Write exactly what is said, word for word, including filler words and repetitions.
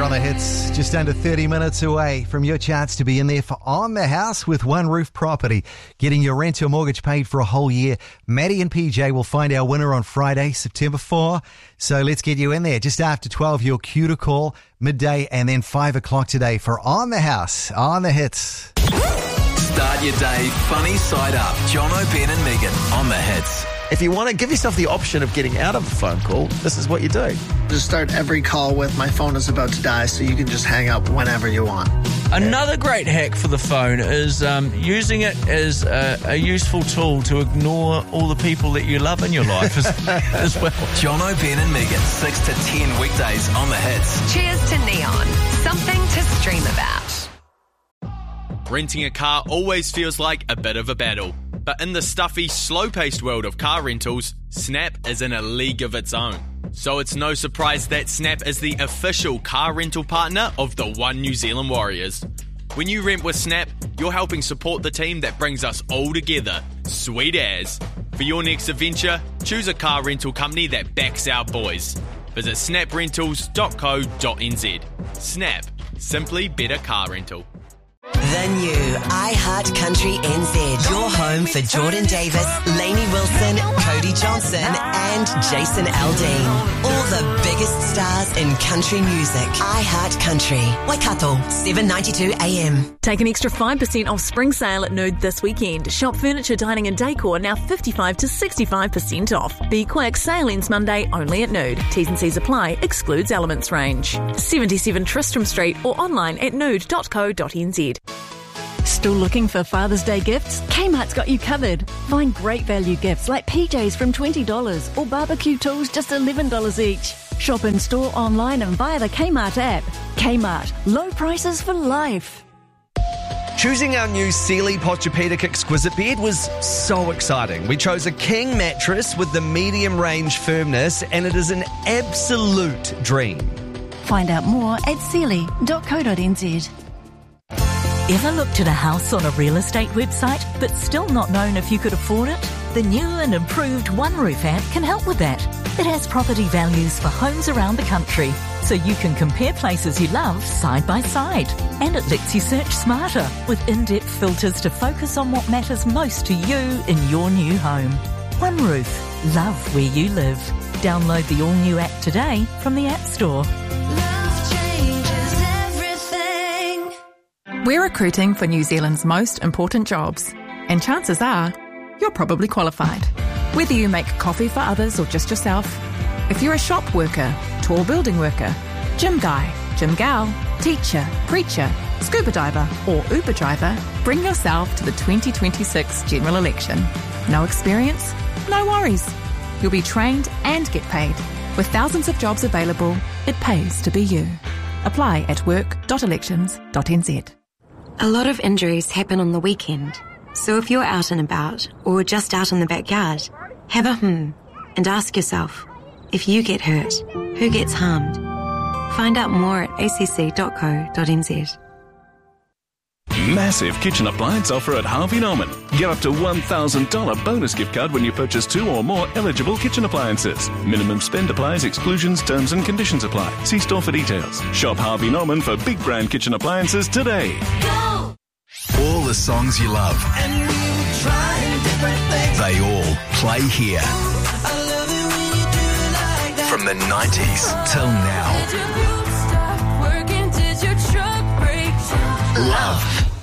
on the hits, just under thirty minutes away from your chance to be in there for On the House with One Roof Property, getting your rent or mortgage paid for a whole year. Maddie and P J will find our winner on Friday, September fourth. So let's get you in there. Just after twelve, your cue to call, midday, and then five o'clock today for On the House, On the Hits. Start your day funny side up. Jono, Ben and Megan on the hits. If you want to give yourself the option of getting out of a phone call, this is what you do. Just start every call with my phone is about to die, so you can just hang up whenever you want. Another great hack for the phone is um, using it as a, a useful tool to ignore all the people that you love in your life as, as well. Jono, Ben and Megan, six to ten weekdays on the hits. Cheers to Neon. Something to stream about. Renting a car always feels like a bit of a battle. But in the stuffy, slow-paced world of car rentals, Snap is in a league of its own. So it's no surprise that Snap is the official car rental partner of the One New Zealand Warriors. When you rent with Snap, you're helping support the team that brings us all together. Sweet as. For your next adventure, choose a car rental company that backs our boys. Visit snap rentals dot co dot n z. Snap. Simply better car rental. The new iHeart Country N Z. Your home for Jordan Davis, Lainey Wilson, Cody Johnson and Jason Aldean. All the biggest stars in country music. iHeart Country. Waikato, seven ninety-two A M. Take an extra five percent off spring sale at Nude this weekend. Shop furniture, dining and decor now fifty-five to sixty-five percent off. Be quick, sale ends Monday only at Nude. T's and C's apply, excludes Elements range. seventy-seven Tristram Street or online at nude dot co dot n z. Still looking for Father's Day gifts? Kmart's got you covered. Find great value gifts like P Js from twenty dollars or barbecue tools just eleven dollars each. Shop in store, online and via the Kmart app. Kmart, low prices for life. Choosing our new Sealy Posturepedic Exquisite Bed was so exciting. We chose a king mattress with the medium range firmness and it is an absolute dream. Find out more at sealy dot co dot n z. Ever looked at a house on a real estate website but still not known if you could afford it? The new and improved One Roof app can help with that. It has property values for homes around the country, so you can compare places you love side by side. And it lets you search smarter with in-depth filters to focus on what matters most to you in your new home. One Roof. Love where you live. Download the all-new app today from the App Store. We're recruiting for New Zealand's most important jobs, and chances are you're probably qualified. Whether you make coffee for others or just yourself, if you're a shop worker, tall building worker, gym guy, gym gal, teacher, preacher, scuba diver or Uber driver, bring yourself to the twenty twenty-six general election. No experience? No worries. You'll be trained and get paid. With thousands of jobs available, it pays to be you. Apply at work dot elections dot n z. A lot of injuries happen on the weekend, so if you're out and about or just out in the backyard, have a hmm and ask yourself, if you get hurt, who gets harmed? Find out more at a c c dot co dot n z. Massive kitchen appliance offer at Harvey Norman. Get up to one thousand dollars bonus gift card when you purchase two or more eligible kitchen appliances. Minimum spend applies, exclusions, terms and conditions apply. See store for details. Shop Harvey Norman for big brand kitchen appliances today. Go! All the songs you love. And we were trying different things. They all play here. I love it when you do it like that. From the nineties till now. Love